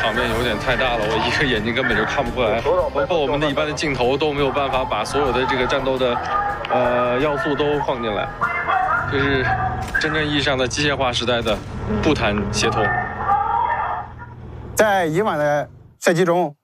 场面有点太大了，我一个眼睛根本就看不过来，包括我们的一般的镜头都没有办法把所有的这个战斗的要素都放进来，这是真正意义上的机械化时代的不谈协同。 在以往的赛季中，